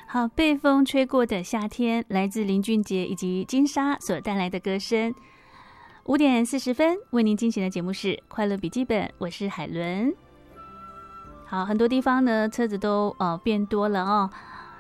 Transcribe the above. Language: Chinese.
好，被风吹过的夏天，来自林俊杰以及金莎所带来的歌声。5:40为您进行的节目是快乐笔记本，我是海伦。好，很多地方呢车子都变多了哦。